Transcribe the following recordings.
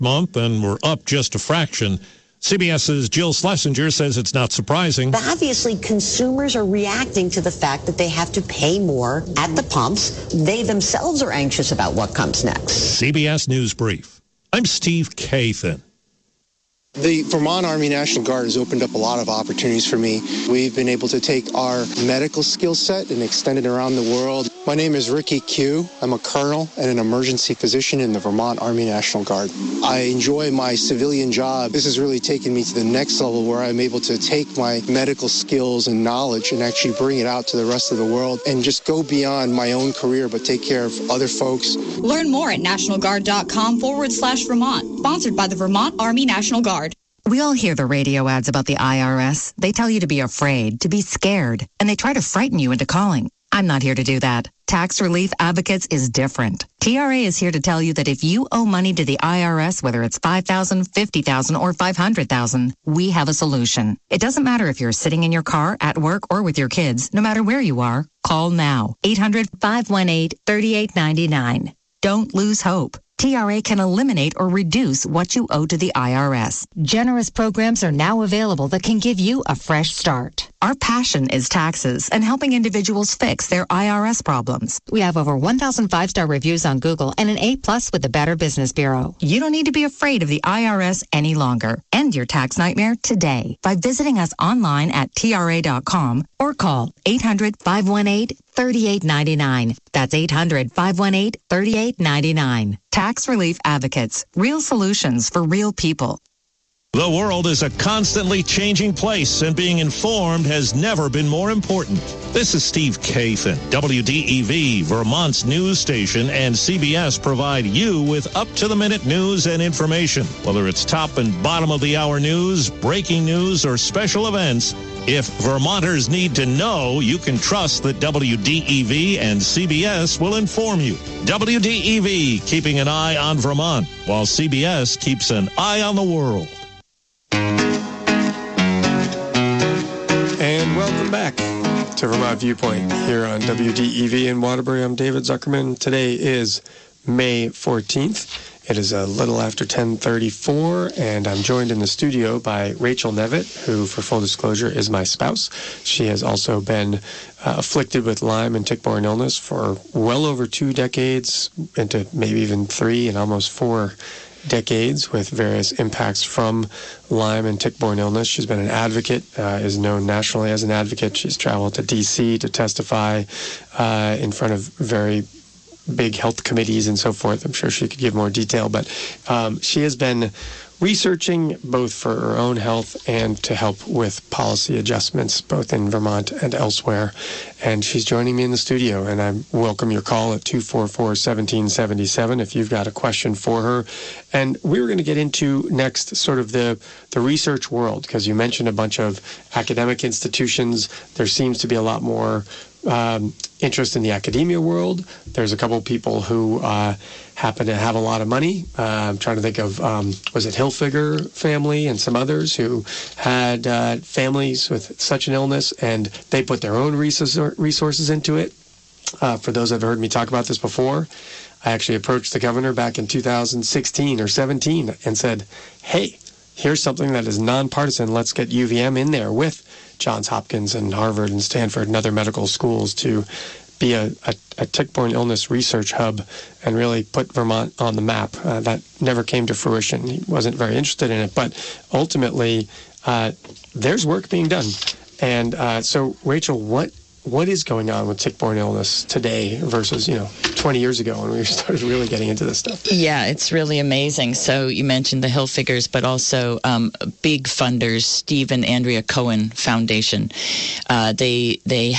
month and were up just a fraction. CBS's Jill Schlesinger says it's not surprising. But obviously, consumers are reacting to the fact that they have to pay more at the pumps. They themselves are anxious about what comes next. CBS News Brief. I'm Steve Kathan. The Vermont Army National Guard has opened up a lot of opportunities for me. We've been able to take our medical skill set and extend it around the world. My name is Ricky Q. I'm a colonel and an emergency physician in the Vermont Army National Guard. I enjoy my civilian job. This has really taken me to the next level where I'm able to take my medical skills and knowledge and actually bring it out to the rest of the world and just go beyond my own career but take care of other folks. Learn more at nationalguard.com/Vermont. Sponsored by the Vermont Army National Guard. We all hear the radio ads about the IRS. They tell you to be afraid, to be scared, and they try to frighten you into calling. I'm not here to do that. Tax Relief Advocates is different. TRA is here to tell you that if you owe money to the IRS, whether it's $5,000, $50,000, or $500,000, we have a solution. It doesn't matter if you're sitting in your car, at work, or with your kids. No matter where you are, call now. 800-518-3899. Don't lose hope. TRA can eliminate or reduce what you owe to the IRS. Generous programs are now available that can give you a fresh start. Our passion is taxes and helping individuals fix their IRS problems. We have over 1,000 five-star reviews on Google and an A+ with the Better Business Bureau. You don't need to be afraid of the IRS any longer. End your tax nightmare today by visiting us online at TRA.com or call 800-518-3899. That's 800-518-3899. Tax Relief Advocates. Real solutions for real people. The world is a constantly changing place, and being informed has never been more important. This is Steve Kathan. WDEV, Vermont's news station, and CBS provide you with up-to-the-minute news and information. Whether it's top and bottom of the hour news, breaking news, or special events, if Vermonters need to know, you can trust that WDEV and CBS will inform you. WDEV, keeping an eye on Vermont, while CBS keeps an eye on the world. And welcome back to Vermont Viewpoint here on WDEV in Waterbury. I'm David Zuckerman. Today is May 14th. It is a little after 10:34, and I'm joined in the studio by Rachel Nevitt, who, for full disclosure, is my spouse. She has also been afflicted with Lyme and tick-borne illness for well over 2 decades, into maybe even 3 and almost 4 decades, with various impacts from Lyme and tick-borne illness. She's been an advocate, is known nationally as an advocate. She's traveled to D.C. to testify in front of very big health committees and so forth. I'm sure she could give more detail, but she has been researching both for her own health and to help with policy adjustments, both in Vermont and elsewhere. And she's joining me in the studio, and I welcome your call at 244-1777 if you've got a question for her. And we were going to get into next sort of the research world, because you mentioned a bunch of academic institutions. There seems to be a lot more interest in the academia world. There's a couple people who happen to have a lot of money. I'm trying to think of, was it Hilfiger family and some others who had families with such an illness, and they put their own resources into it. For those that have heard me talk about this before, I actually approached the governor back in 2016 or 17 and said, hey, here's something that is nonpartisan. Let's get UVM in there with Johns Hopkins and Harvard and Stanford and other medical schools to be a tick-borne illness research hub and really put Vermont on the map. That never came to fruition. He wasn't very interested in it, but ultimately there's work being done. And so, Rachel, what is going on with tick-borne illness today versus, 20 years ago when we started really getting into this stuff? Yeah, it's really amazing. So you mentioned the Hilfigers, but also big funders, Steve and Andrea Cohen Foundation. They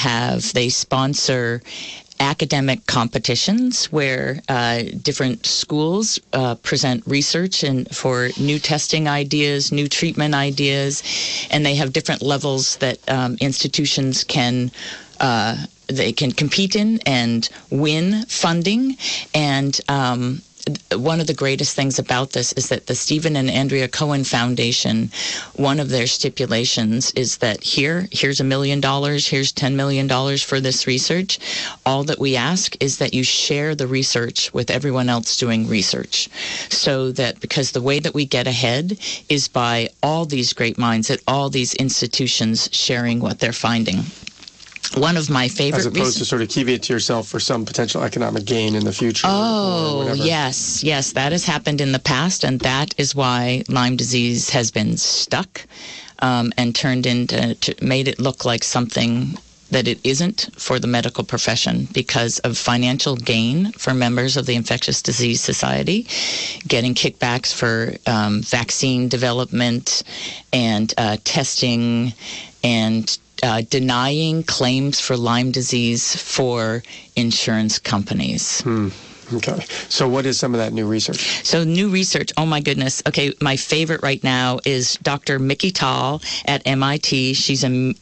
sponsor academic competitions where different schools present research and for new testing ideas, new treatment ideas, and they have different levels that institutions can they can compete in and win funding. And one of the greatest things about this is that the Stephen and Andrea Cohen Foundation, one of their stipulations is that here's $1 million, here's $10 million for this research. All that we ask is that you share the research with everyone else doing research. So that, because the way that we get ahead is by all these great minds at all these institutions sharing what they're finding. One of my favorite... As opposed to sort of keeping it to yourself for some potential economic gain in the future. Oh, yes. That has happened in the past, and that is why Lyme disease has been stuck and turned into... made it look like something that it isn't for the medical profession because of financial gain for members of the Infectious Disease Society, getting kickbacks for vaccine development and testing and denying claims for Lyme disease for insurance companies. Okay. So what is some of that new research? So new research, oh my goodness. Okay, my favorite right now is Dr. Mickey Tall at MIT. She's an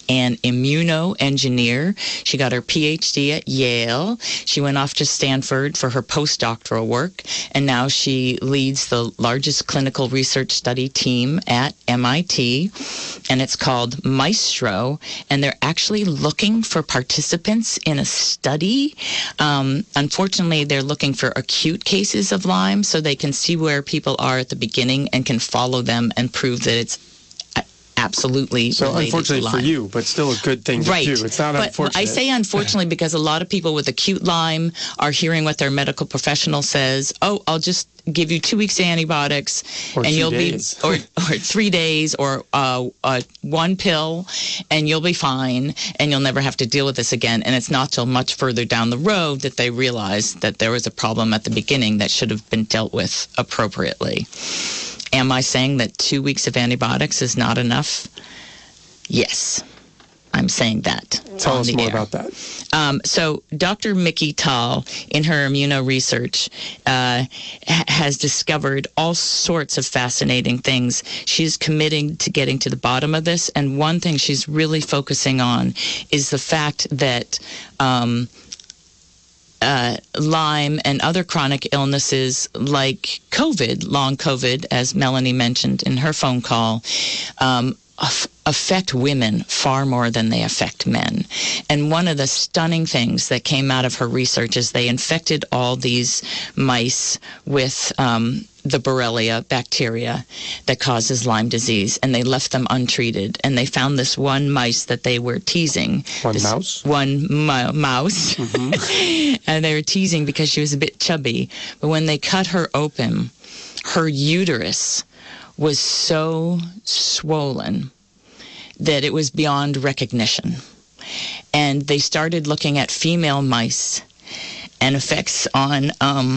immunoengineer. She got her PhD at Yale. She went off to Stanford for her postdoctoral work, and now she leads the largest clinical research study team at MIT, and it's called Maestro, and they're actually looking for participants in a study. Unfortunately, they're looking for acute cases of Lyme so they can see where people are at the beginning and can follow them and prove that it's absolutely so unfortunately for you, but still a good thing to do. It's not unfortunate. I say unfortunately because a lot of people with acute Lyme are hearing what their medical professional says. Oh, I'll just give you 2 weeks of antibiotics, or and you'll days. be, or 3 days, or one pill, and you'll be fine, and you'll never have to deal with this again. And it's not till much further down the road that they realize that there was a problem at the beginning that should have been dealt with appropriately. Am I saying that 2 weeks of antibiotics is not enough? Yes, I'm saying that. Tell us more about that. So Dr. Mickey Tall, in her immuno research, has discovered all sorts of fascinating things. She's committing to getting to the bottom of this, and one thing she's really focusing on is the fact that Lyme and other chronic illnesses like COVID, long COVID, as Melanie mentioned in her phone call, affect women far more than they affect men. And one of the stunning things that came out of her research is they infected all these mice with the Borrelia bacteria that causes Lyme disease, and they left them untreated. And they found this one mice that they were teasing. Mouse? One mouse. Mm-hmm. And they were teasing because she was a bit chubby. But when they cut her open, her uterus was so swollen that it was beyond recognition. And they started looking at female mice and effects on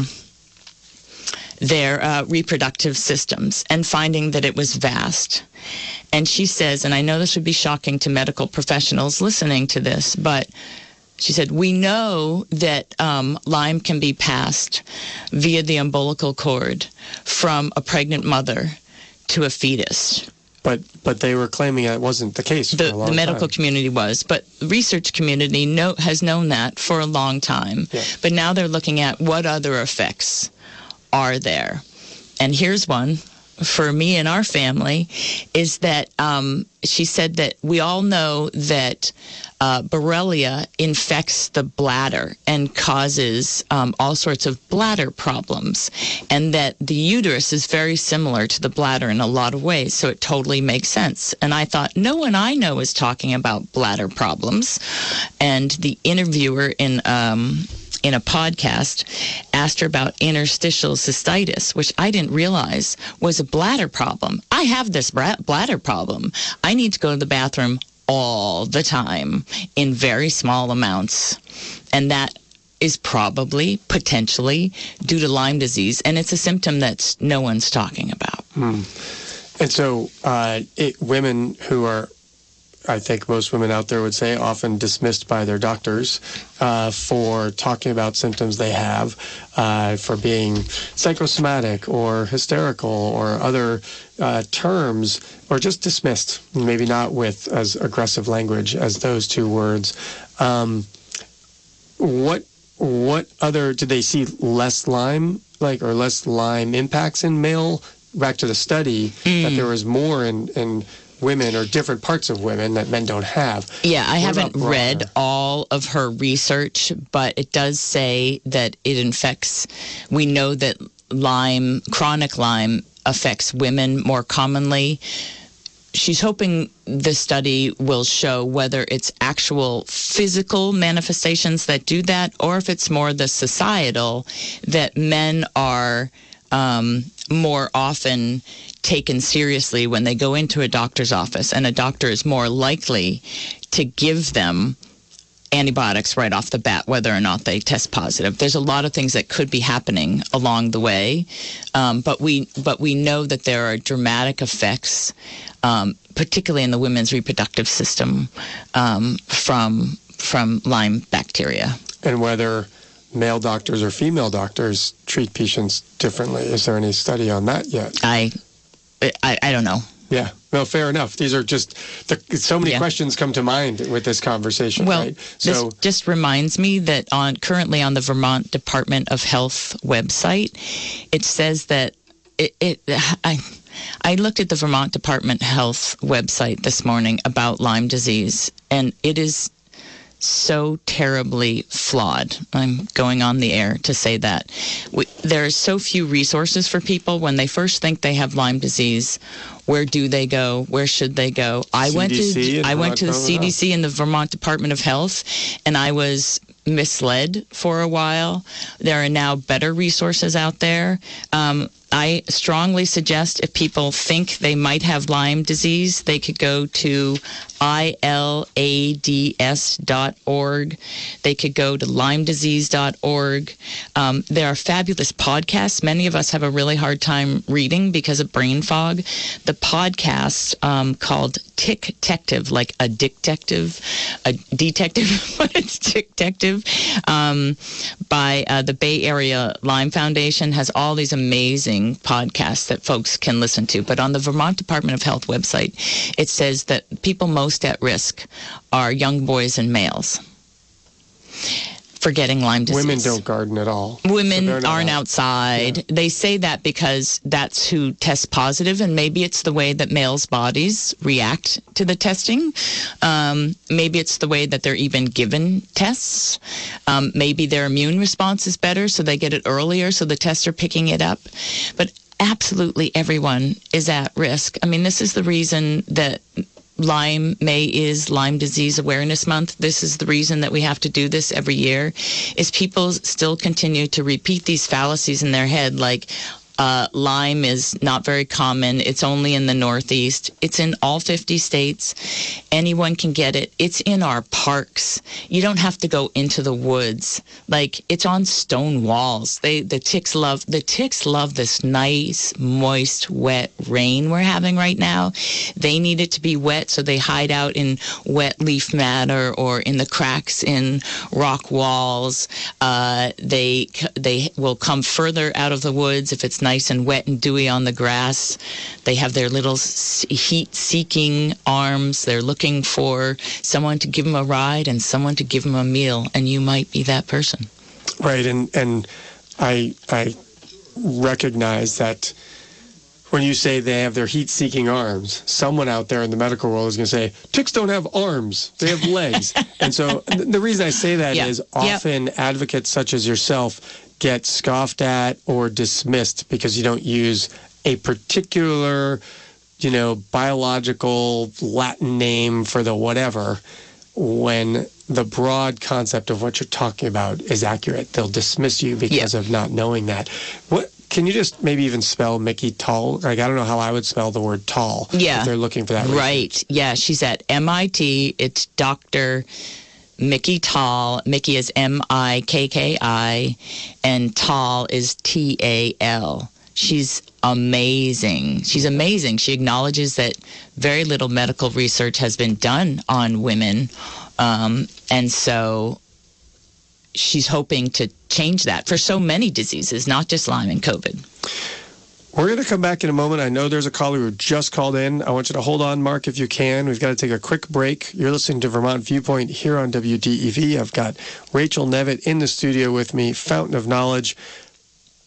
their reproductive systems and finding that it was vast. And she says, and I know this would be shocking to medical professionals listening to this, but she said, we know that Lyme can be passed via the umbilical cord from a pregnant mother to a fetus. But they were claiming that wasn't the case for a long time. The medical community was, but the research community has known that for a long time. Yeah. But now they're looking at what other effects are there. And here's one for me and our family, is that she said that we all know that Borrelia infects the bladder and causes all sorts of bladder problems, and that the uterus is very similar to the bladder in a lot of ways, so it totally makes sense. And I thought, no one I know is talking about bladder problems. And the interviewer in a podcast asked her about interstitial cystitis, which I didn't realize was a bladder problem. I have this bladder problem. I need to go to the bathroom all the time in very small amounts. And that is probably, potentially, due to Lyme disease. And it's a symptom that no one's talking about. And so women who are, I think most women out there would say, often dismissed by their doctors for talking about symptoms they have, for being psychosomatic or hysterical or other terms, or just dismissed, maybe not with as aggressive language as those two words. What other, do they see less Lyme or less Lyme impacts in male, back to the study, that there was more in women or different parts of women that men don't have. Yeah, I haven't read all of her research, but it does say that it infects, we know that Lyme, chronic Lyme, affects women more commonly. She's hoping the study will show whether it's actual physical manifestations that do that, or if it's more the societal, that men are more often taken seriously when they go into a doctor's office, and a doctor is more likely to give them antibiotics right off the bat, whether or not they test positive. There's a lot of things that could be happening along the way, but we know that there are dramatic effects, particularly in the women's reproductive system, from Lyme bacteria. And whether male doctors or female doctors treat patients differently. Is there any study on that yet? I don't know. Yeah. No, fair enough. These are just so many questions come to mind with this conversation. Well, right? this just reminds me that currently on the Vermont Department of Health website, it says that I looked at the Vermont Department of Health website this morning about Lyme disease, and it is so terribly flawed. I'm going on the air to say that. There are so few resources for people when they first think they have Lyme disease. Where do they go? Where should they go? I went to the CDC and the Vermont Department of Health, and I was misled for a while. There are now better resources out there. I strongly suggest if people think they might have Lyme disease, they could go to ilads.org. They could go to LymeDisease.org. There are fabulous podcasts. Many of us have a really hard time reading because of brain fog. The podcast called Tick-tective, like a detective, but it's Tick-tective, by the Bay Area Lyme Foundation, has all these amazing podcasts that folks can listen to. But on the Vermont Department of Health website, it says that people most at risk are young boys and males for getting Lyme disease. Women don't garden at all. Women aren't outside. Yeah. They say that because that's who tests positive, and maybe it's the way that males' bodies react to the testing. Maybe it's the way that they're even given tests. Maybe their immune response is better, so they get it earlier, so the tests are picking it up. But absolutely everyone is at risk. I mean, this is the reason that May is Lyme Disease Awareness Month. This is the reason that we have to do this every year, is people still continue to repeat these fallacies in their head, like Lyme is not very common. It's only in the Northeast. It's in all 50 states. Anyone can get it. It's in our parks. You don't have to go into the woods. Like, it's on stone walls. The ticks love this nice, moist, wet rain we're having right now. They need it to be wet, so they hide out in wet leaf matter or in the cracks in rock walls. They will come further out of the woods if it's nice and wet and dewy on the grass. They have their little heat-seeking arms. They're looking for someone to give them a ride and someone to give them a meal, and you might be that person. Right, and I recognize that when you say they have their heat-seeking arms, someone out there in the medical world is going to say, ticks don't have arms, they have legs. And so the reason I say that is often advocates such as yourself get scoffed at or dismissed because you don't use a particular, biological Latin name for the whatever, when the broad concept of what you're talking about is accurate. They'll dismiss you because of not knowing that. What can you just maybe even spell Mickey Tall? Like, I don't know how I would spell the word tall. Yeah. If they're looking for that. Right. research. Yeah. She's at MIT. It's Dr. Mickey Tall. Mickey is Mikki, and Tall is Tal. She's amazing. She acknowledges that very little medical research has been done on women, and so she's hoping to change that for so many diseases, not just Lyme and COVID. We're going to come back in a moment. I know there's a caller who just called in. I want you to hold on, Mark, if you can. We've got to take a quick break. You're listening to Vermont Viewpoint here on WDEV. I've got Rachel Nevitt in the studio with me, Fountain of Knowledge.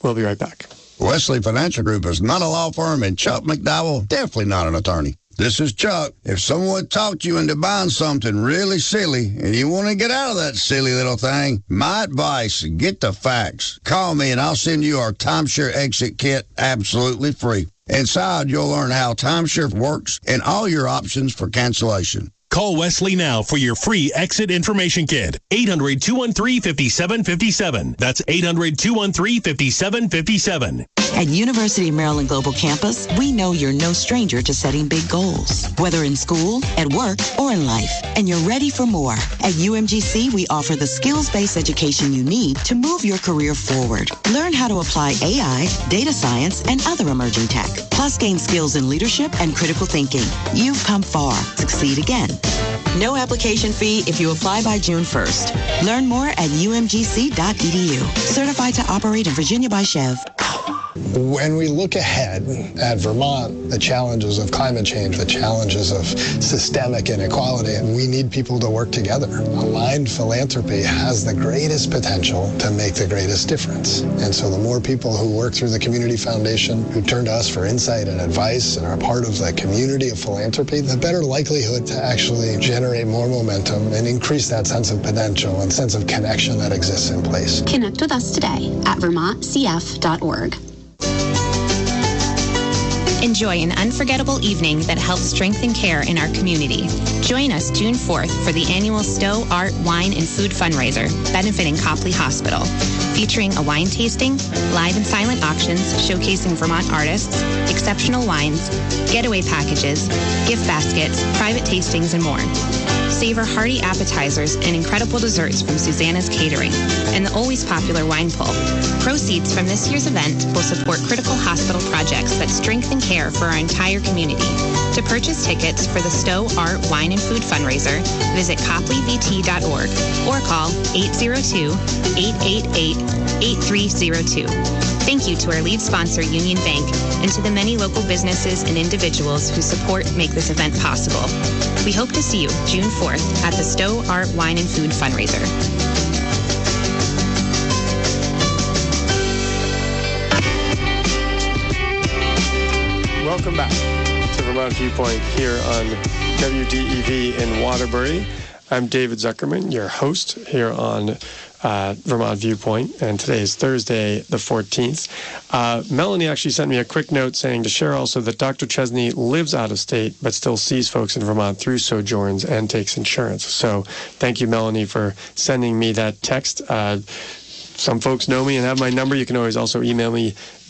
We'll be right back. Wesley Financial Group is not a law firm, and Chuck McDowell, definitely not an attorney. This is Chuck. If someone talked you into buying something really silly and you want to get out of that silly little thing, my advice, get the facts. Call me and I'll send you our timeshare exit kit absolutely free. Inside, you'll learn how timeshare works and all your options for cancellation. Call Wesley now for your free exit information kit. 800-213-5757. That's 800-213-5757. At University of Maryland Global Campus, we know you're no stranger to setting big goals, whether in school, at work, or in life, and you're ready for more. At UMGC, we offer the skills-based education you need to move your career forward. Learn how to apply AI, data science, and other emerging tech, plus gain skills in leadership and critical thinking. You've come far. Succeed again. No application fee if you apply by June 1st. Learn more at umgc.edu. Certified to operate in Virginia by Chev. When we look ahead at Vermont, the challenges of climate change, the challenges of systemic inequality, we need people to work together. Aligned philanthropy has the greatest potential to make the greatest difference. And so the more people who work through the Community Foundation, who turn to us for insight and advice and are part of the community of philanthropy, the better likelihood to actually generate more momentum and increase that sense of potential and sense of connection that exists in place. Connect with us today at vermontcf.org. Enjoy an unforgettable evening that helps strengthen care in our community. Join us June 4th for the annual Stowe Art, Wine, and Food fundraiser benefiting Copley Hospital, featuring a wine tasting, live and silent auctions showcasing Vermont artists, exceptional wines, getaway packages, gift baskets, private tastings, and more. Savor hearty appetizers and incredible desserts from Susanna's Catering and the always popular wine pull. Proceeds from this year's event will support critical hospital projects that strengthen care for our entire community. To purchase tickets for the Stowe Art, Wine, and Food fundraiser, visit copleyvt.org or call 802-888-8302. Thank you to our lead sponsor, Union Bank, and to the many local businesses and individuals who support make this event possible. We hope to see you June 4th at the Stowe Art, Wine, and Food fundraiser. Welcome back to Vermont Viewpoint here on WDEV in Waterbury. I'm David Zuckerman, your host here on Vermont Viewpoint, and today is Thursday, the 14th. Melanie actually sent me a quick note saying to share also that Dr. Chesney lives out of state, but still sees folks in Vermont through sojourns and takes insurance. So thank you, Melanie, for sending me that text. Some folks know me and have my number. You can always also email me,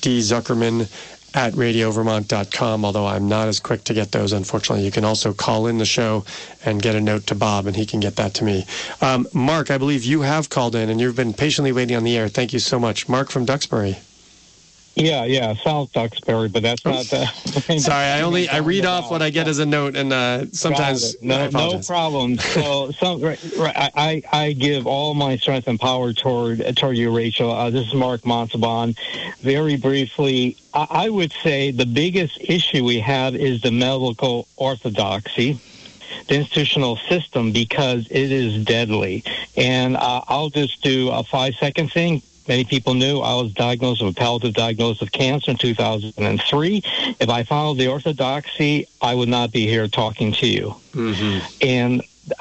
dzuckerman@radiovermont.com, although I'm not as quick to get those, unfortunately. You can also call in the show and get a note to Bob, and he can get that to me. Mark, I believe you have called in, and you've been patiently waiting on the air. Thank you so much. Mark from Duxbury. Yeah, South Duxbury, but that's not the... Sorry, I read off what I get as a note, and sometimes no problem. So I give all my strength and power toward you, Rachel. This is Mark Montalban. Very briefly, I would say the biggest issue we have is the medical orthodoxy, the institutional system, because it is deadly. And I'll just do a 5-second thing. Many people knew I was diagnosed with a palliative diagnosis of cancer in 2003. If I followed the orthodoxy, I would not be here talking to you. Mm-hmm. And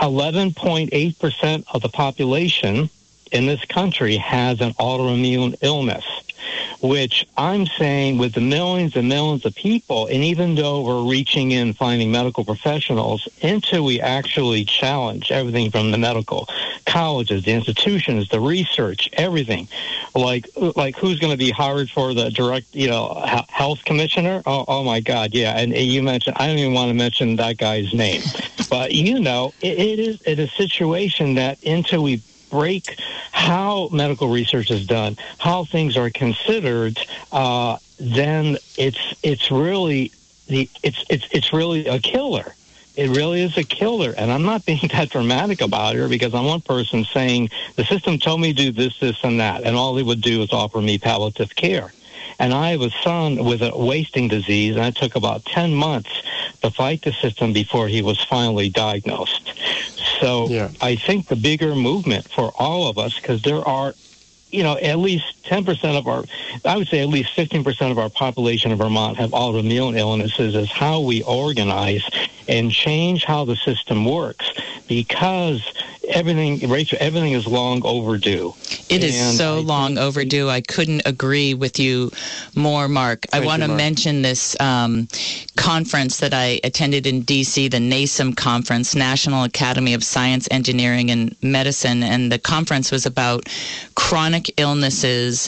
11.8% of the population in this country has an autoimmune illness, which I'm saying with the millions and millions of people, and even though we're reaching in finding medical professionals, until we actually challenge everything from the medical colleges, the institutions, the research, everything, like who's going to be hired for the direct, health commissioner? Oh my God, yeah. And you mentioned, I don't even want to mention that guy's name, but it is a situation that until we break how medical research is done, how things are considered, then it's really a killer. It really is a killer. And I'm not being that dramatic about it, because I'm one person saying the system told me to do this, and that, and all they would do is offer me palliative care. And I have a son with a wasting disease, and it took about 10 months to fight the system before he was finally diagnosed. So yeah. I think the bigger movement for all of us, because there are at least 10% of I would say at least 15% of our population of Vermont have autoimmune illnesses, is how we organize and change how the system works, because everything is long overdue. It is so long overdue. I couldn't agree with you more, Mark. I want to mention this conference that I attended in D.C., the NASEM conference, National Academy of Science, Engineering, and Medicine, and the conference was about chronic illnesses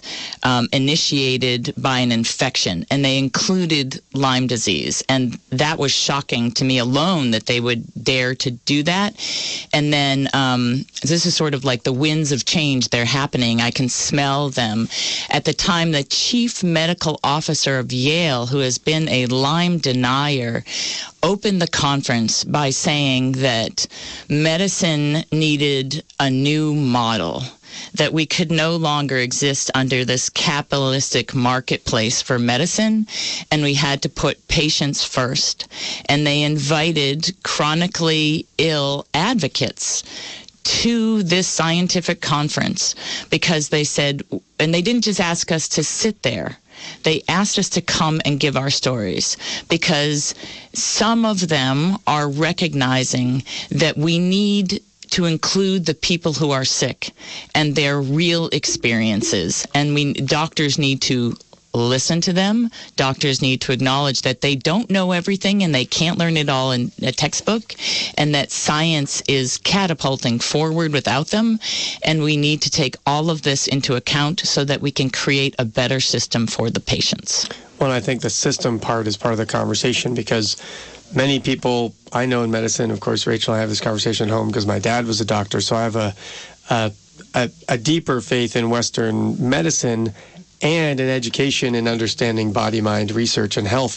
initiated by an infection, and they included Lyme disease, and that was shocking to me alone that they would dare to do that. And then this is sort of like the winds of change. They're happening. I can smell them. At the time, the chief medical officer of Yale, who has been a Lyme denier, opened the conference by saying that medicine needed a new model, that we could no longer exist under this capitalistic marketplace for medicine, and we had to put patients first. And they invited chronically ill advocates to this scientific conference because they said, and they didn't just ask us to sit there, they asked us to come and give our stories, because some of them are recognizing that we need to include the people who are sick and their real experiences. And doctors need to listen to them. Doctors need to acknowledge that they don't know everything and they can't learn it all in a textbook, and that science is catapulting forward without them. And we need to take all of this into account so that we can create a better system for the patients. Well, I think the system part is part of the conversation, because many people I know in medicine, of course, Rachel, I have this conversation at home because my dad was a doctor, so I have a deeper faith in Western medicine and in education and understanding body, mind, research, and health.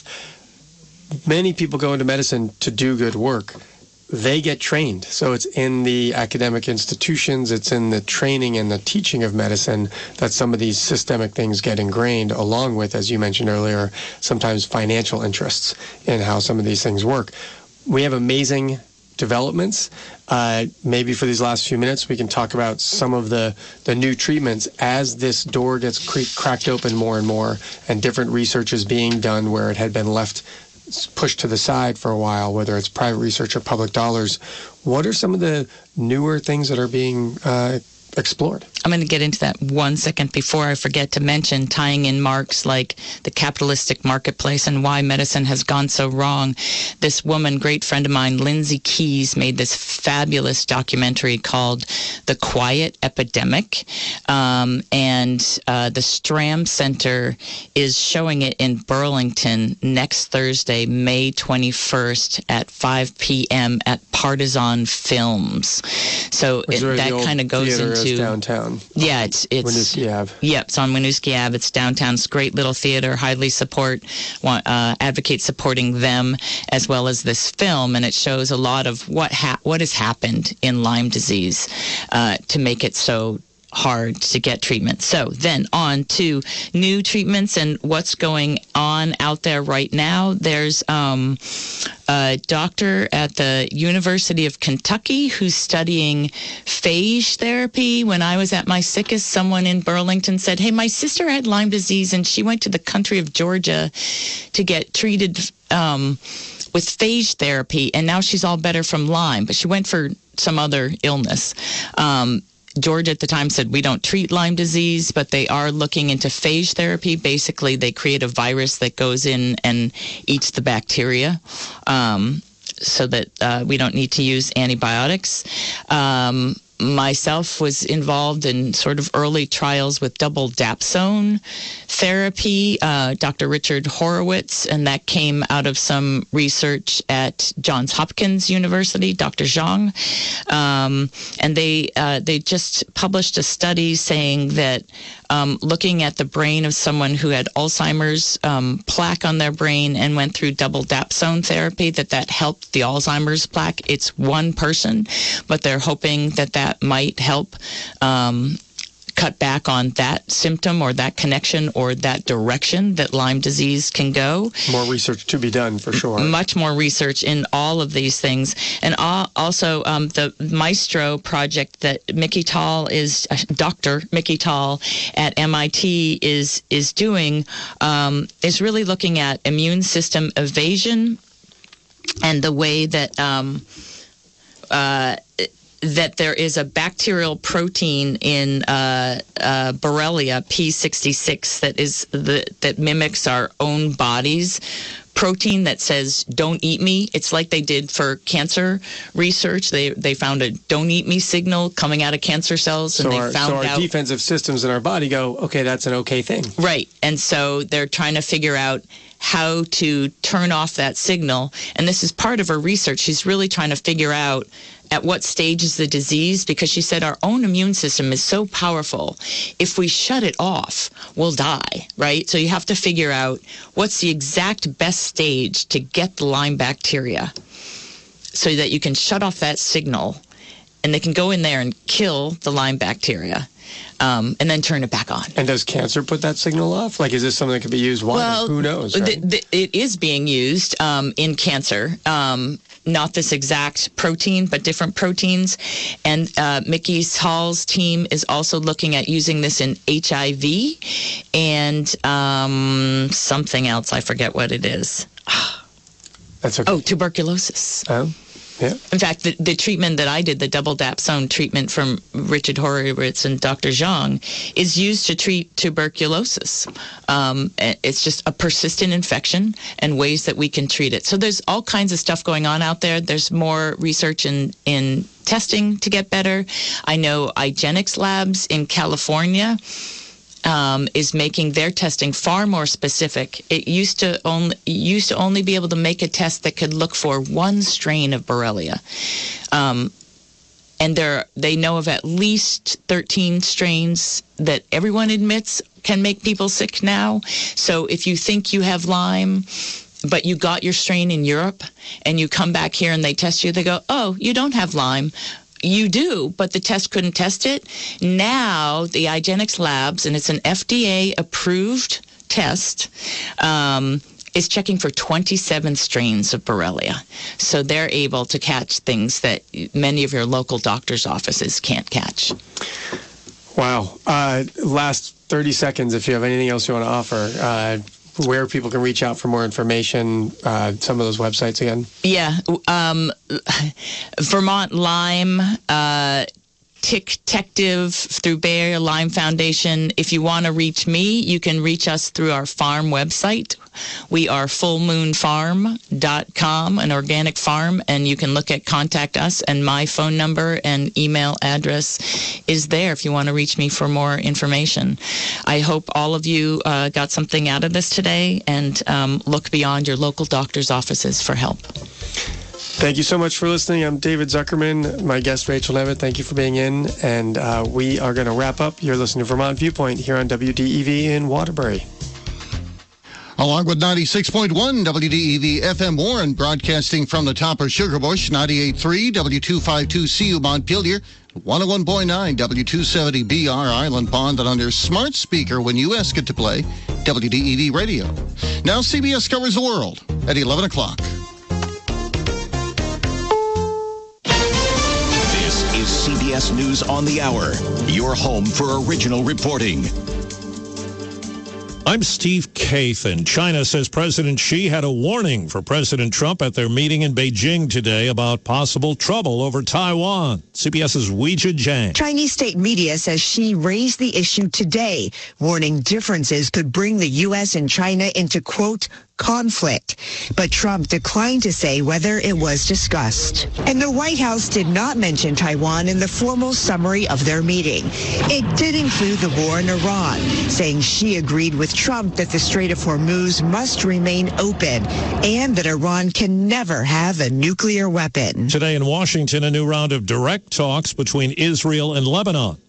Many people go into medicine to do good work. They get trained. So it's in the academic institutions, it's in the training and the teaching of medicine that some of these systemic things get ingrained, along with, as you mentioned earlier, sometimes financial interests in how some of these things work. We have amazing developments. Maybe for these last few minutes, we can talk about some of the new treatments as this door gets cracked open more and more, and different research is being done where it had been left pushed to the side for a while, whether it's private research or public dollars. What are some of the newer things that are being explored? I'm going to get into that 1 second before I forget to mention, tying in Mark's, like the capitalistic marketplace and why medicine has gone so wrong. This woman, great friend of mine, Lindsay Keys, made this fabulous documentary called The Quiet Epidemic. And the Stram Center is showing it in Burlington next Thursday, May 21st at 5 p.m. at Partisan Films. So that kind of goes into downtown. Yeah, it's Winooski Ave. Yeah, it's on Winooski Ave. It's downtown. It's a great little theater. Highly advocate supporting them as well as this film, and it shows a lot of what has happened in Lyme disease to make it so hard to get treatment. So then on to new treatments and what's going on out there right now. There's a doctor at the University of Kentucky who's studying phage therapy. When I was at my sickest, someone in Burlington said, hey, my sister had Lyme disease and she went to the country of Georgia to get treated with phage therapy, and now she's all better from Lyme, but she went for some other illness. Georgia at the time said, we don't treat Lyme disease, but they are looking into phage therapy. Basically, they create a virus that goes in and eats the bacteria so that we don't need to use antibiotics. Myself was involved in sort of early trials with double dapsone therapy, Dr. Richard Horowitz, and that came out of some research at Johns Hopkins University, Dr. Zhang. And they just published a study saying that looking at the brain of someone who had Alzheimer's plaque on their brain and went through double dapsone therapy, that helped the Alzheimer's plaque. It's one person, but they're hoping that might help cut back on that symptom or that connection or that direction that Lyme disease can go. More research to be done, for sure. Much more research in all of these things. And also the Maestro project that Dr. Mickey Tall at MIT is doing is really looking at immune system evasion and the way that that there is a bacterial protein in Borrelia P66 that mimics our own body's protein that says "don't eat me." It's like they did for cancer research. They found a "don't eat me" signal coming out of cancer cells, and our defensive systems in our body go, okay, that's an okay thing, right? And so they're trying to figure out how to turn off that signal. And this is part of her research. She's really trying to figure out at what stage is the disease, because she said our own immune system is so powerful. If we shut it off, we'll die, right? So you have to figure out what's the exact best stage to get the Lyme bacteria so that you can shut off that signal and they can go in there and kill the Lyme bacteria. And then turn it back on. And does cancer put that signal off? Like, is this something that could be used? Well, who knows? Right? It is being used in cancer. Not this exact protein, but different proteins. And Mickey Hall's team is also looking at using this in HIV and something else. I forget what it is. That's okay. Oh, tuberculosis. Oh. Yeah. In fact, the treatment that I did, the double dapsone treatment from Richard Horowitz and Dr. Zhang, is used to treat tuberculosis. It's just a persistent infection and ways that we can treat it. So there's all kinds of stuff going on out there. There's more research in testing to get better. I know IGeneX Labs in California is making their testing far more specific. It used to only be able to make a test that could look for one strain of Borrelia. And they know of at least 13 strains that everyone admits can make people sick now. So if you think you have Lyme, but you got your strain in Europe, and you come back here and they test you, they go, oh, you don't have Lyme. You do, but the test couldn't test it. Now, the IGeneX Labs, and it's an FDA-approved test, is checking for 27 strains of Borrelia. So they're able to catch things that many of your local doctor's offices can't catch. Wow. Last 30 seconds, if you have anything else you want to offer, where people can reach out for more information, some of those websites again. Yeah. Vermont Lyme, Tick-Tective through Bayer Lyme Foundation. If you want to reach me, you can reach us through our farm website. We are fullmoonfarm.com, an organic farm, and you can look at Contact Us, and my phone number and email address is there if you want to reach me for more information. I hope all of you got something out of this today, and look beyond your local doctor's offices for help. Thank you so much for listening. I'm David Zuckerman. My guest, Rachel Nevitt, thank you for being in. And we are going to wrap up. You're listening to Vermont Viewpoint here on WDEV in Waterbury. Along with 96.1 WDEV FM Warren, broadcasting from the top of Sugar Bush, 98.3 W252 CU Montpelier, 101.9 W270 BR Island Pond, and on your smart speaker when you ask it to play, WDEV Radio. Now CBS covers the world at 11 o'clock. This is CBS News on the Hour, your home for original reporting. I'm Steve Kathan. China says President Xi had a warning for President Trump at their meeting in Beijing today about possible trouble over Taiwan. CBS's Weijia Jiang. Chinese state media says Xi raised the issue today, warning differences could bring the U.S. and China into, quote, conflict. But Trump declined to say whether it was discussed. And the White House did not mention Taiwan in the formal summary of their meeting. It did include the war in Iran, saying Xi agreed with Trump that the Strait of Hormuz must remain open and that Iran can never have a nuclear weapon. Today in Washington, a new round of direct talks between Israel and Lebanon.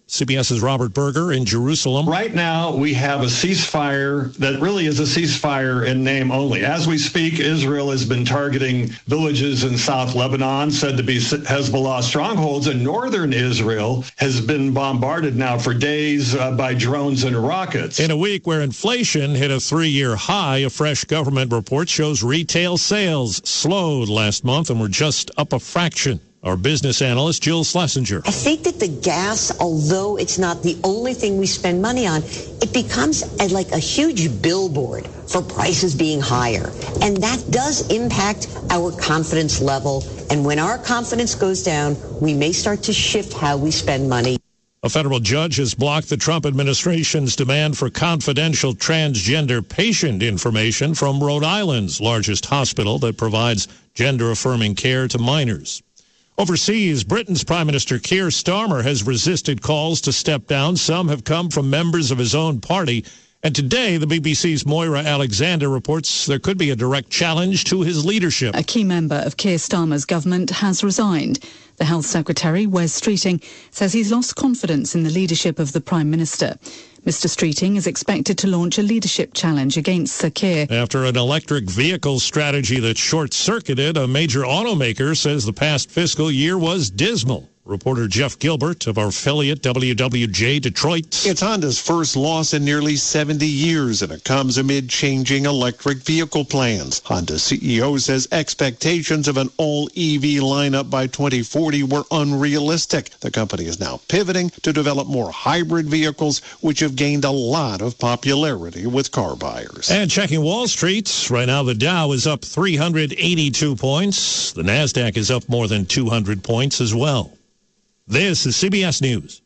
CBS's Robert Berger in Jerusalem. Right now, we have a ceasefire that really is a ceasefire in name only. As we speak, Israel has been targeting villages in South Lebanon, said to be Hezbollah strongholds, and northern Israel has been bombarded now for days by drones and rockets. In a week where inflation hit a 3-year high, a fresh government report shows retail sales slowed last month and were just up a fraction. Our business analyst, Jill Schlesinger. I think that the gas, although it's not the only thing we spend money on, it becomes like a huge billboard for prices being higher. And that does impact our confidence level. And when our confidence goes down, we may start to shift how we spend money. A federal judge has blocked the Trump administration's demand for confidential transgender patient information from Rhode Island's largest hospital that provides gender-affirming care to minors. Overseas, Britain's Prime Minister Keir Starmer has resisted calls to step down. Some have come from members of his own party. And today, the BBC's Moira Alexander reports there could be a direct challenge to his leadership. A key member of Keir Starmer's government has resigned. The Health Secretary, Wes Streeting, says he's lost confidence in the leadership of the Prime Minister. Mr. Streeting is expected to launch a leadership challenge against Sir Keir. After an electric vehicle strategy that short-circuited, a major automaker says the past fiscal year was dismal. Reporter Jeff Gilbert of our affiliate WWJ Detroit. It's Honda's first loss in nearly 70 years, and it comes amid changing electric vehicle plans. Honda's CEO says expectations of an all-EV lineup by 2040 were unrealistic. The company is now pivoting to develop more hybrid vehicles, which have gained a lot of popularity with car buyers. And checking Wall Street, right now the Dow is up 382 points. The NASDAQ is up more than 200 points as well. This is CBS News.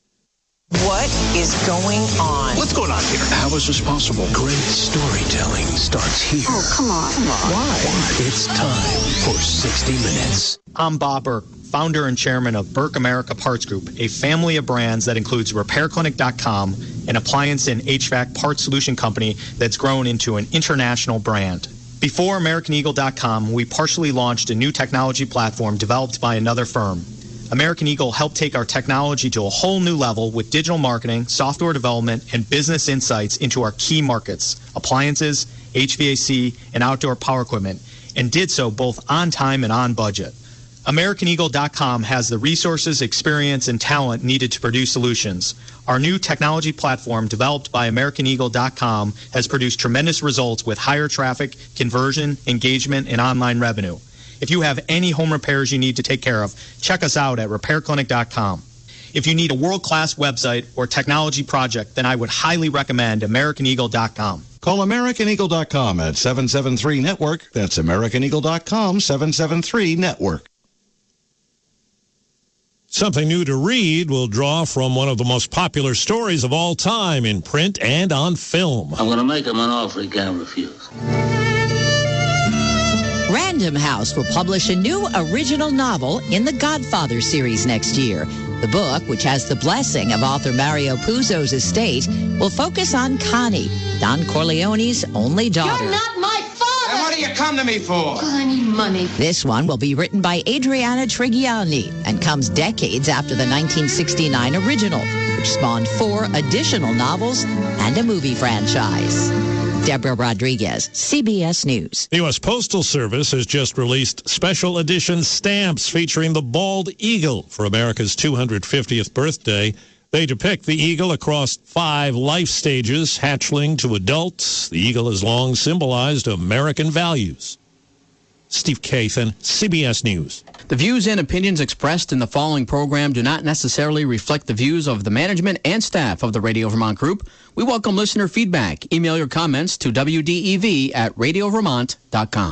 What is going on? What's going on here? How is this possible? Great storytelling starts here. Oh, come on. Why? It's time for 60 Minutes. I'm Bob Burke, founder and chairman of Burke America Parts Group, a family of brands that includes RepairClinic.com, an appliance and HVAC parts solution company that's grown into an international brand. Before AmericanEagle.com, we partially launched a new technology platform developed by another firm. American Eagle helped take our technology to a whole new level with digital marketing, software development, and business insights into our key markets, appliances, HVAC, and outdoor power equipment, and did so both on time and on budget. AmericanEagle.com has the resources, experience, and talent needed to produce solutions. Our new technology platform, developed by AmericanEagle.com, has produced tremendous results with higher traffic, conversion, engagement, and online revenue. If you have any home repairs you need to take care of, check us out at RepairClinic.com. If you need a world-class website or technology project, then I would highly recommend AmericanEagle.com. Call AmericanEagle.com at 773-NETWORK. That's AmericanEagle.com, 773-NETWORK. Something new to read will draw from one of the most popular stories of all time in print and on film. I'm going to make him an offer he can't refuse. Random House will publish a new original novel in the Godfather series next year. The book, which has the blessing of author Mario Puzo's estate, will focus on Connie, Don Corleone's only daughter. You're not my father! Then what do you come to me for? Because I need money. This one will be written by Adriana Trigiani and comes decades after the 1969 original, which spawned 4 additional novels and a movie franchise. Deborah Rodriguez, CBS News. The U.S. Postal Service has just released special edition stamps featuring the bald eagle for America's 250th birthday. They depict the eagle across 5 life stages, hatchling to adults. The eagle has long symbolized American values. Steve Kathan, CBS News. The views and opinions expressed in the following program do not necessarily reflect the views of the management and staff of the Radio Vermont Group. We welcome listener feedback. Email your comments to wdev@radiovermont.com.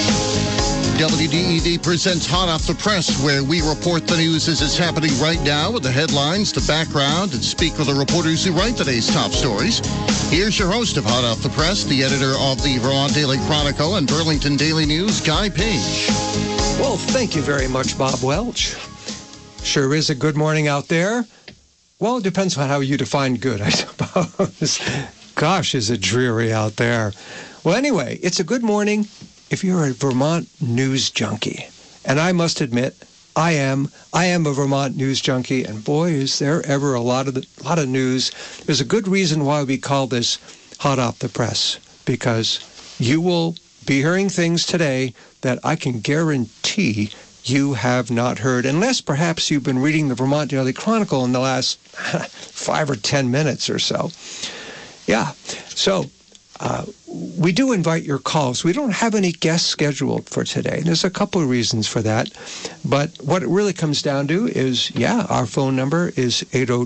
WDEV presents Hot Off the Press, where we report the news as it's happening right now with the headlines, the background, and speak with the reporters who write today's top stories. Here's your host of Hot Off the Press, the editor of the Vermont Daily Chronicle and Burlington Daily News, Guy Page. Well, thank you very much, Bob Welch. Sure is a good morning out there. Well, it depends on how you define good, I suppose. Gosh, is it dreary out there. Well, anyway, it's a good morning if you're a Vermont news junkie. And I must admit, I am a Vermont news junkie, and boy, is there ever a lot of news. There's a good reason why we call this Hot Off the Press, because you will be hearing things today that I can guarantee you have not heard, unless perhaps you've been reading the Vermont Daily Chronicle in the last 5 or 10 minutes or so. Yeah, so we do invite your calls. We don't have any guests scheduled for today. There's a couple of reasons for that. But what it really comes down to is, our phone number is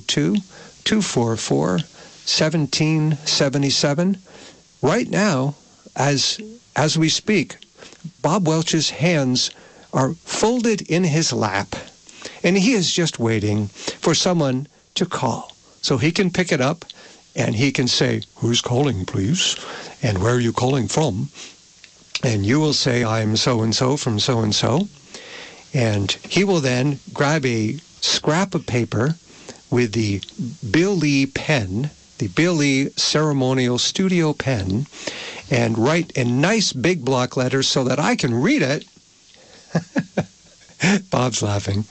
802-244-1777. Right now, as we speak, Bob Welch's hands are folded in his lap, and he is just waiting for someone to call so he can pick it up and he can say, "Who's calling, please? And where are you calling from?" And you will say, "I'm so-and-so from so-and-so." And he will then grab a scrap of paper with the Bill Lee pen, the Bill Lee ceremonial studio pen, and write in nice big block letters so that I can read it. Bob's laughing.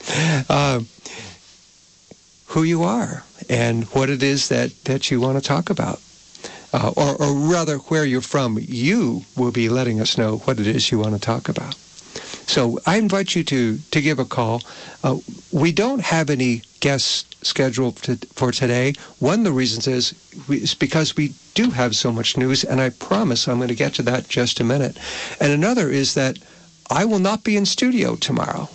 Who you are and what it is that you want to talk about. Or rather, where you're from. You will be letting us know what it is you want to talk about. So I invite you to give a call. We don't have any guests scheduled for today. One of the reasons is because we do have so much news, and I promise I'm going to get to that in just a minute. And another is that I will not be in studio tomorrow.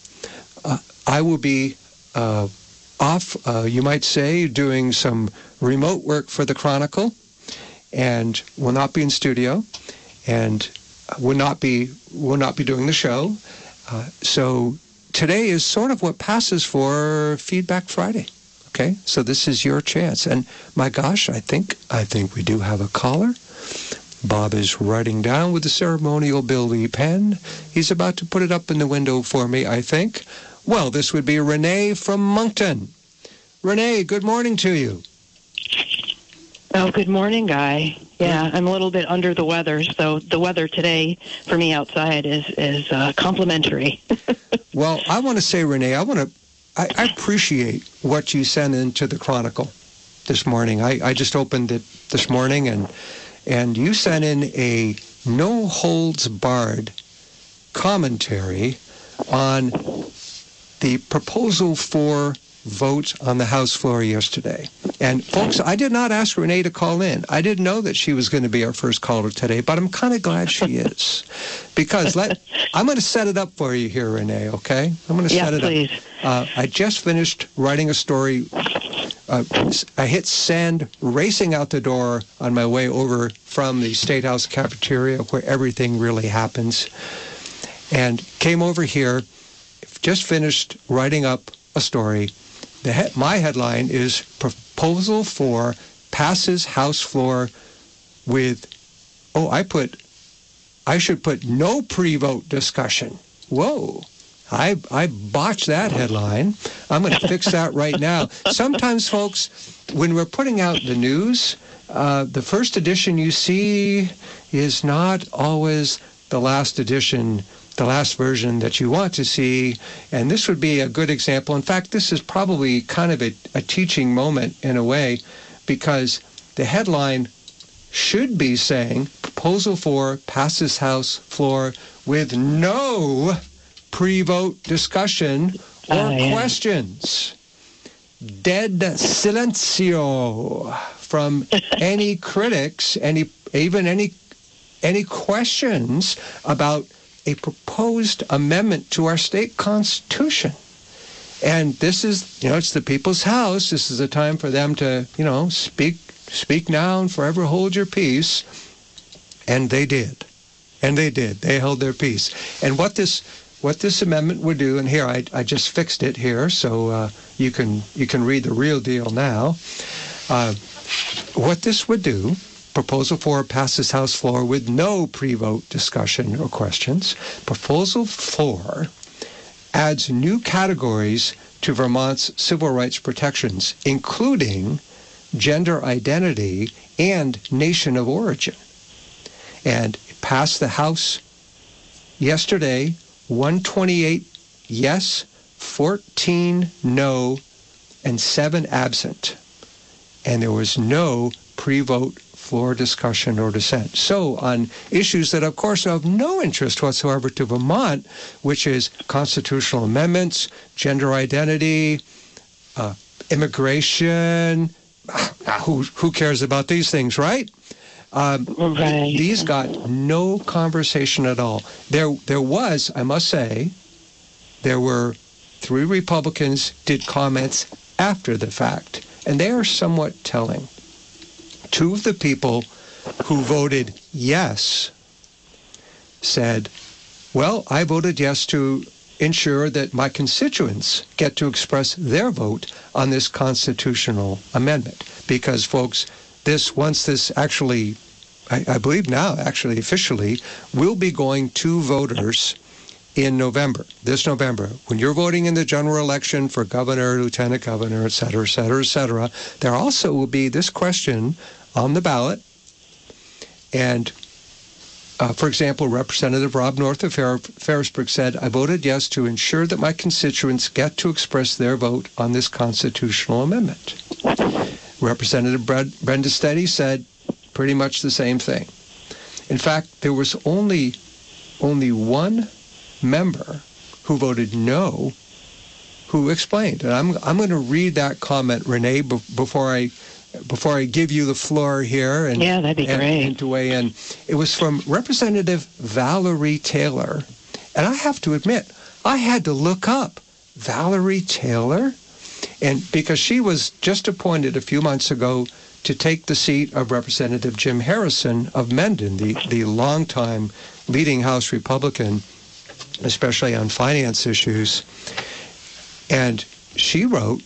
I will be off, you might say, doing some remote work for the Chronicle, and will not be in studio, and will not be doing the show. So today is sort of what passes for Feedback Friday. Okay, so this is your chance. And my gosh, I think we do have a caller. Bob is writing down with the ceremonial Bill Lee pen. He's about to put it up in the window for me, I think. Well, this would be Renee from Moncton. Renee, good morning to you. Oh, good morning, Guy. Yeah, I'm a little bit under the weather, so the weather today for me outside is complimentary. Well, I want to say, Renee, I appreciate what you sent into the Chronicle this morning. I just opened it this morning, and you sent in a no-holds-barred commentary on the proposal for vote on the House floor yesterday. And folks, I did not ask Renee to call in. I didn't know that she was going to be our first caller today, but I'm kind of glad she is. Because I'm going to set it up for you here, Renee, okay? I'm going to set it please. up. I just finished writing a story. I hit send racing out the door on my way over from the State House cafeteria where everything really happens, and came over here, just finished writing up a story. My headline is Proposal for Passes House Floor with, I should put no pre-vote discussion. Whoa. I botched that headline. I'm going to fix that right now. Sometimes, folks, when we're putting out the news, the first edition you see is not always the last edition, the last version that you want to see. And this would be a good example. In fact, this is probably kind of a teaching moment in a way, because the headline should be saying, Proposal 4 passes House floor with no pre-vote discussion or questions. Dead silencio from any critics, any questions about a proposed amendment to our state constitution. And this is, it's the people's house. This is a time for them to, speak now and forever hold your peace. And they did. They held their peace. And what this amendment would do, and here I just fixed it here, so you can read the real deal now. What this would do, Proposal 4 passes House floor with no pre-vote discussion or questions. Proposal 4 adds new categories to Vermont's civil rights protections, including gender identity and nation of origin. And it passed the House yesterday, 128 yes, 14 no, and 7 absent. And there was no pre-vote floor discussion or dissent. So on issues that, of course, are of no interest whatsoever to Vermont, which is constitutional amendments, gender identity, immigration, who cares about these things, right? Right. These got no conversation at all. There was, I must say, there were 3 Republicans did comments after the fact, and they are somewhat telling. 2 of the people who voted yes said, well, I voted yes to ensure that my constituents get to express their vote on this constitutional amendment. Because, folks, once this actually, I believe now, actually officially, will be going to voters in November, this November. When you're voting in the general election for governor, lieutenant governor, et cetera, et cetera, et cetera, there also will be this question on the ballot. And, for example, Representative Rob North of Ferrisburg said, I voted yes to ensure that my constituents get to express their vote on this constitutional amendment. Representative Brenda Steady said pretty much the same thing. In fact, there was only one member who voted no who explained. And I'm going to read that comment, Renee, before I give you the floor here and, yeah, that'd be great. And to weigh in. It was from Representative Valerie Taylor. And I have to admit, I had to look up Valerie Taylor, and because she was just appointed a few months ago to take the seat of Representative Jim Harrison of Mendon, the longtime leading House Republican, especially on finance issues. And she wrote,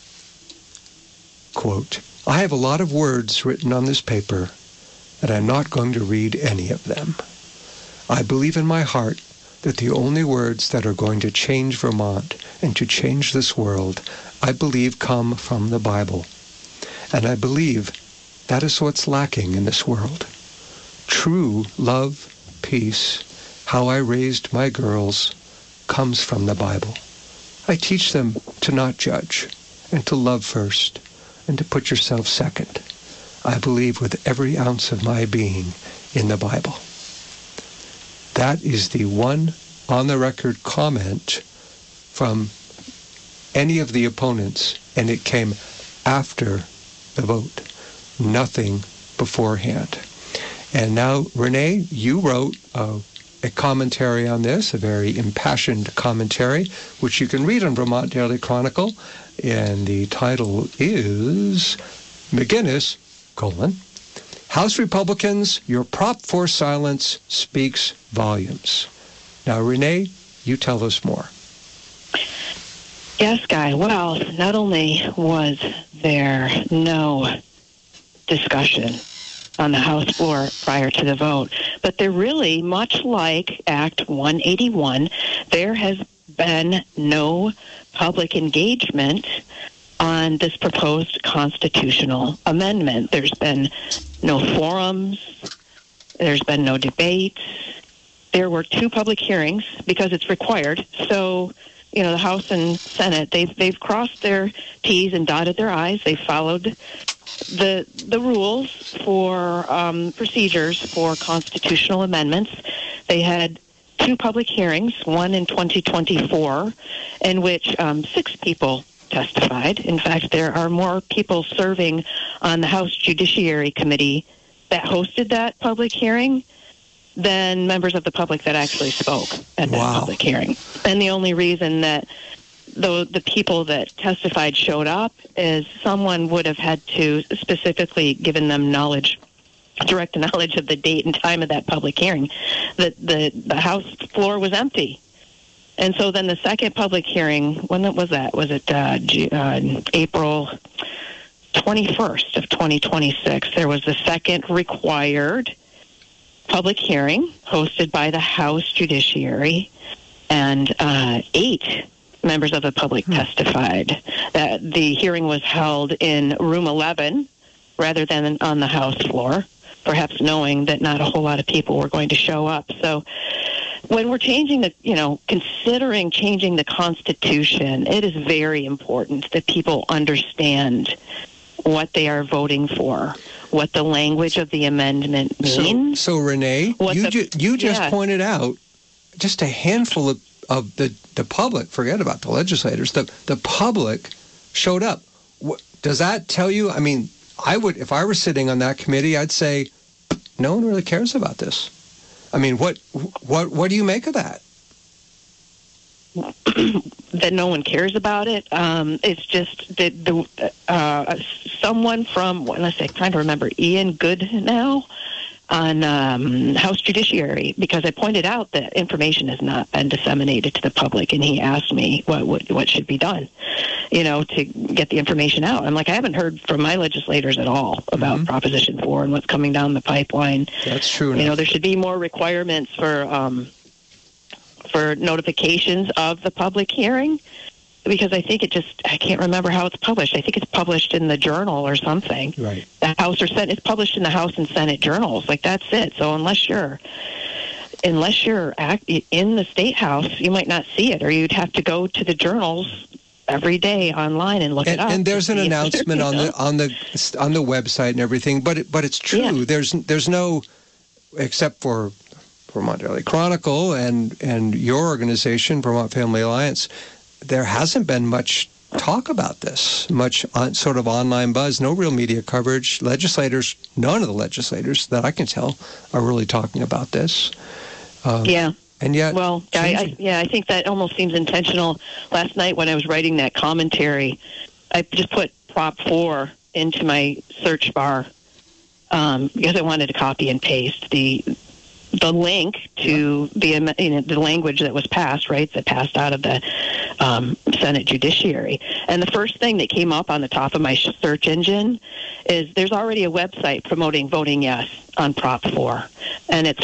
quote, I have a lot of words written on this paper, and I'm not going to read any of them. I believe in my heart that the only words that are going to change Vermont and to change this world, I believe come from the Bible. And I believe that is what's lacking in this world. True love, peace, how I raised my girls, comes from the Bible. I teach them to not judge and to love first and to put yourself second. I believe with every ounce of my being in the Bible. That is the one on-the-record comment from any of the opponents, and it came after the vote, nothing beforehand. And now, Renee, you wrote a commentary on this, a very impassioned commentary, which you can read on Vermont Daily Chronicle, and the title is McGinnis, House Republicans, your Prop 4 silence speaks volumes. Now, Renee, you tell us more. Yes, Guy. Well, not only was there no discussion on the House floor prior to the vote, but there really, much like Act 181, there has been no public engagement on this proposed constitutional amendment. There's been no forums. There's been no debates. There were 2 public hearings because it's required. So, you know, the House and Senate, they've crossed their T's and dotted their I's. They followed the rules for procedures for constitutional amendments. They had 2 public hearings, one in 2024, in which 6 people testified. In fact, there are more people serving on the House Judiciary Committee that hosted that public hearing than members of the public that actually spoke at that public hearing. And the only reason that the people that testified showed up is someone would have had to specifically given them direct knowledge of the date and time of that public hearing. The House floor was empty. And so then the second public hearing, when was that? Was it April 21st of 2026? There was the second required public hearing hosted by the House Judiciary, and 8 members of the public testified. The hearing was held in room 11 rather than on the House floor, perhaps knowing that not a whole lot of people were going to show up. So when we're changing considering changing the Constitution, it is very important that people understand what they are voting for, what the language of the amendment means. So Renee, you just pointed out just a handful of the public, forget about the legislators, the public showed up. Does that tell you, I mean, if I were sitting on that committee, I'd say, no one really cares about this. I mean, what do you make of that? That no one cares about it. It's just that someone from, let's say, I'm trying to remember, Ian Goodnow on House Judiciary, because I pointed out that information has not been disseminated to the public, and he asked me what should be done, to get the information out. I'm like, I haven't heard from my legislators at all about Proposition 4 and what's coming down the pipeline. That's true. There should be more requirements for notifications of the public hearing, because I think I can't remember how it's published. I think it's published in the Journal or something. Right. The House or Senate, it's published in the House and Senate journals. Like, that's it. So unless you're in the State House, you might not see it, or you'd have to go to the journals every day online and look it up. And there's an announcement on the website and everything, but it's true. Yeah. There's no, except for Vermont Daily Chronicle and your organization, Vermont Family Alliance, there hasn't been much talk about this, much sort of online buzz, no real media coverage. Legislators, none of the legislators that I can tell are really talking about this. Yeah. And yet... Well, I think that almost seems intentional. Last night when I was writing that commentary, I just put Prop 4 into my search bar because I wanted to copy and paste the link to the language that was passed, right, that passed out of the Senate Judiciary. And the first thing that came up on the top of my search engine is there's already a website promoting voting yes on Prop 4, and it's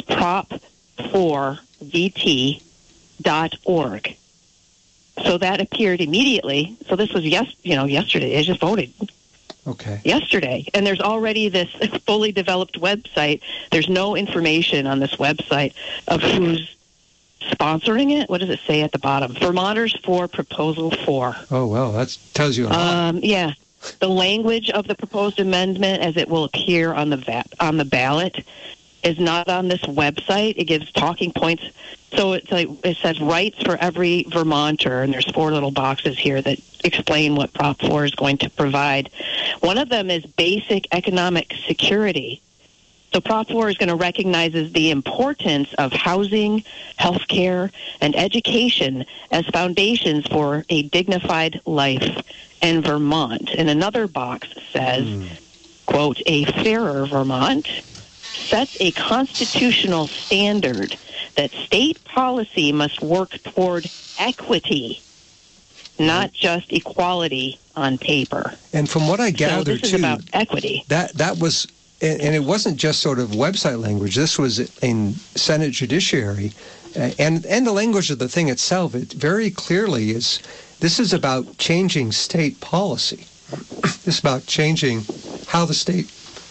prop4vt.org. So that appeared immediately. So this was yesterday. I just voted. Okay. Yesterday. And there's already this fully developed website. There's no information on this website of who's sponsoring it. What does it say at the bottom? Vermonters for Proposal 4. Oh, well, that tells you a lot. Yeah. The language of the proposed amendment as it will appear on the ballot is not on this website. It gives talking points. So it says rights for every Vermonter, and there's 4 little boxes here that explain what Prop 4 is going to provide. One of them is basic economic security. So Prop 4 is going to recognize the importance of housing, health care, and education as foundations for a dignified life in Vermont. And another box says, quote, a fairer Vermont sets a constitutional standard that state policy must work toward equity, not just equality on paper. And from what I gathered, this is about equity. That was, and it wasn't just sort of website language. This was in Senate Judiciary, and the language of the thing itself. It very clearly is. This is about changing state policy. This is about changing how the state,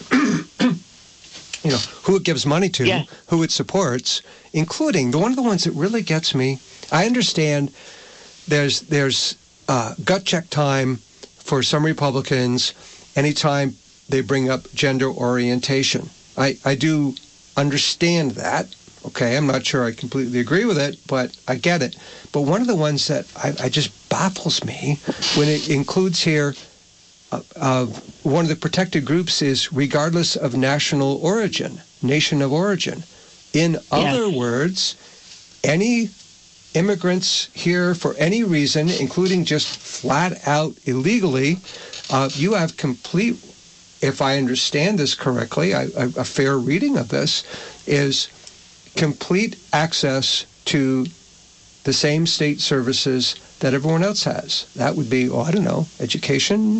who it gives money to, who it supports, including one of the ones that really gets me. I understand there's gut check time for some Republicans anytime they bring up gender orientation. I do understand that. Okay, I'm not sure I completely agree with it, but I get it. But one of the ones that I just baffles me when it includes here, one of the protected groups is regardless of national origin, nation of origin. In other words, any immigrants here for any reason, including just flat out illegally, you have complete, if I understand this correctly, a fair reading of this is complete access to the same state services that everyone else has. That would be, education,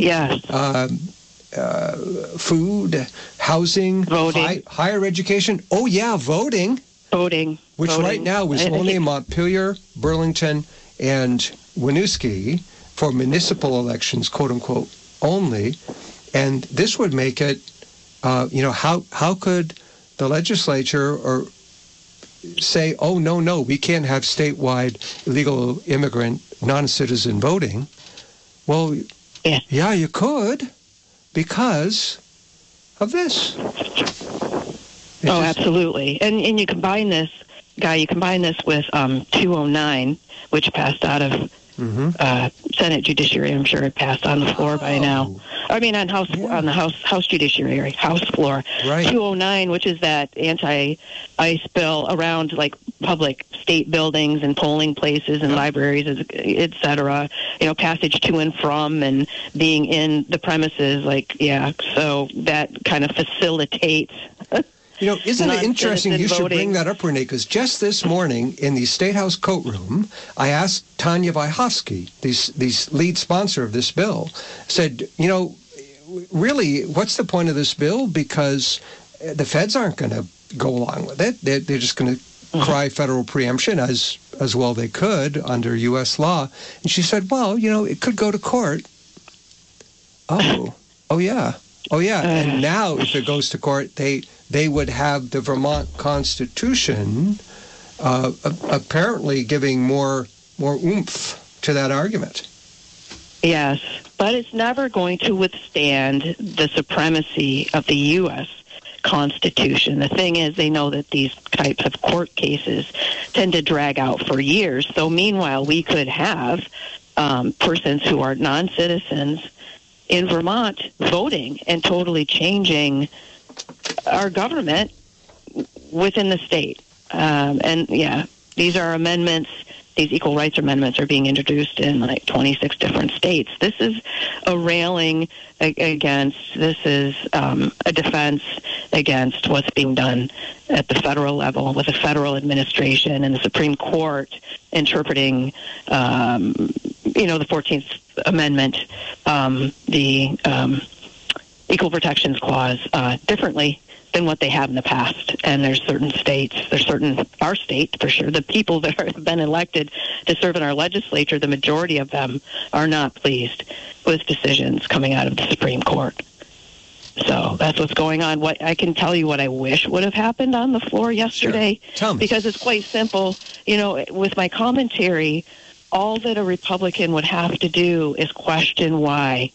food, housing, voting, higher education. Oh, yeah, voting. Which right now is only in Montpelier, Burlington, and Winooski for municipal elections, quote unquote, only. And this would make it, how could the legislature or say, oh, no, we can't have statewide illegal immigrant non-citizen voting. Well, yeah, you could because of this. Absolutely. And you combine this, with 209, which passed out of Senate Judiciary. I'm sure it passed on the floor by now. I mean, on the House Judiciary, House floor. Right. 209, which is that anti-ICE bill around like public state buildings and polling places and libraries, et cetera. Passage to and from and being in the premises. So that kind of facilitates. Isn't it interesting you should bring that up, Renee? Because just this morning in the State House coat room, I asked Tanya Vyhovsky, the lead sponsor of this bill, said, really, what's the point of this bill? Because the feds aren't going to go along with it. They're just going to cry federal preemption as well they could under U.S. law. And she said, well, it could go to court. Oh, yeah. And now if it goes to court, they would have the Vermont Constitution apparently giving more oomph to that argument. Yes, but it's never going to withstand the supremacy of the U.S. Constitution. The thing is, they know that these types of court cases tend to drag out for years. So meanwhile, we could have persons who are non-citizens in Vermont voting and totally changing our government within the state. These are amendments. These equal rights amendments are being introduced in 26 different states. This is a railing against, this is a defense against what's being done at the federal level with the federal administration and the Supreme Court interpreting, the 14th Amendment, the Equal Protections Clause differently than what they have in the past. And there's our state for sure, the people that have been elected to serve in our legislature, the majority of them are not pleased with decisions coming out of the Supreme Court. So that's what's going on. What I can tell you what I wish would have happened on the floor yesterday, because it's quite simple. With my commentary, all that a Republican would have to do is question why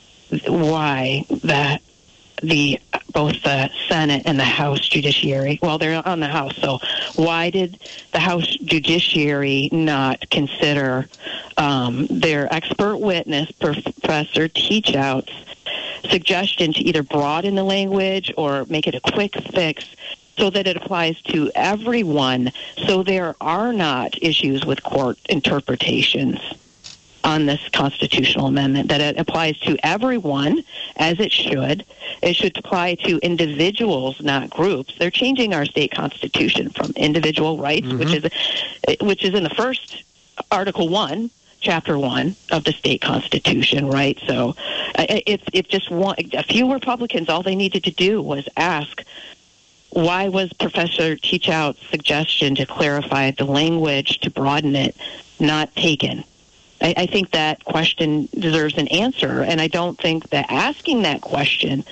that both the Senate and the House Judiciary, well, they're on the House, so why did the House Judiciary not consider their expert witness, Professor Teachout's suggestion to either broaden the language or make it a quick fix so that it applies to everyone, so there are not issues with court interpretations on this constitutional amendment, that it applies to everyone as it should. It should apply to individuals, not groups. They're changing our state constitution from individual rights, which is in the first Article 1, Chapter 1 of the state constitution, right? So if a few Republicans, all they needed to do was ask, why was Professor Teachout's suggestion to clarify the language, to broaden it, not taken? I think that question deserves an answer, and I don't think that asking that question,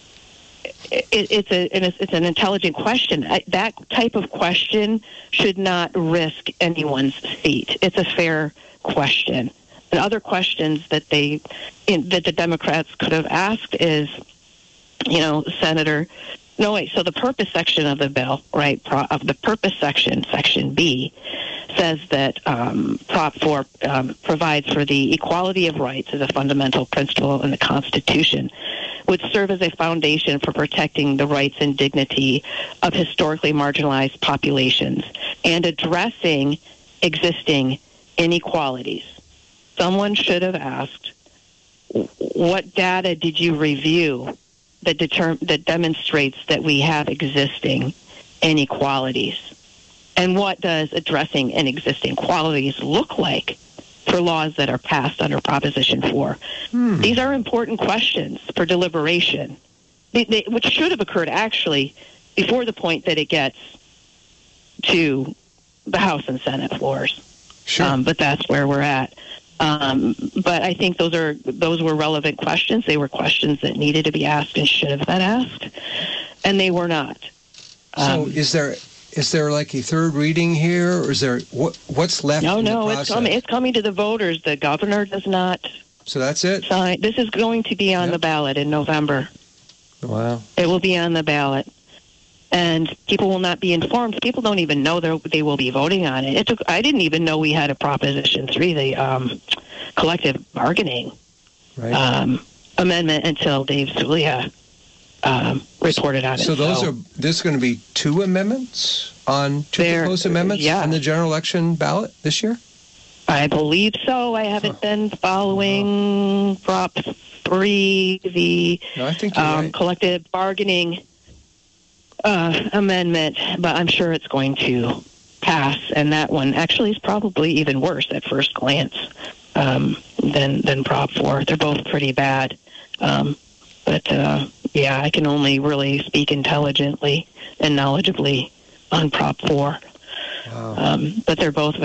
it's an intelligent question. That type of question should not risk anyone's seat. It's a fair question. And other questions that the Democrats could have asked is, Senator, no, wait, so the purpose section of the bill, right, of the purpose section, Section B, says that Prop 4 provides for the equality of rights as a fundamental principle in the Constitution, would serve as a foundation for protecting the rights and dignity of historically marginalized populations and addressing existing inequalities. Someone should have asked, what data did you review that demonstrates that we have existing inequalities? And what does addressing an existing qualities look like for laws that are passed under Proposition 4? These are important questions for deliberation, which should have occurred actually before the point that it gets to the House and Senate floors. Sure. But that's where we're at. But I think those were relevant questions. They were questions that needed to be asked and should have been asked, and they were not. So is there is there like a third reading here, or is there what's left? No, in the process? it's coming to the voters. The governor does not. So that's it. Sign. This is going to be on the ballot in November. Wow. It will be on the ballot, and people will not be informed. People don't even know they will be voting on it. I didn't even know we had a Proposition 3, the collective bargaining amendment, until Dave Zulia reported on it. So there's going to be two amendments on proposed amendments on the general election ballot this year? I believe so. I haven't been following Prop 3, the collective bargaining amendment, but I'm sure it's going to pass. And that one actually is probably even worse at first glance than Prop 4. They're both pretty bad. But I can only really speak intelligently and knowledgeably on Prop 4. Wow. But they're both